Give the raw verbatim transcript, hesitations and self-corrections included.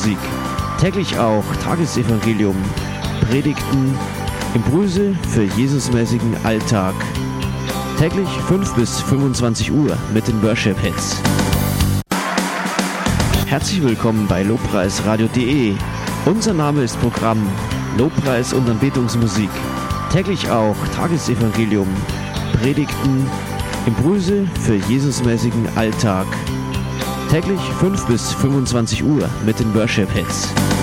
Musik. Täglich auch Tagesevangelium, Predigten, Impulse für Jesusmäßigen Alltag. Täglich fünf bis fünfundzwanzig Uhr mit den Worship-Hits. Herzlich willkommen bei lobpreisradio punkt de. Unser Name ist Programm Lobpreis und Anbetungsmusik. Täglich auch Tagesevangelium, Predigten, Impulse für Jesusmäßigen Alltag. Täglich fünf bis fünfundzwanzig Uhr mit den Worship-Hits.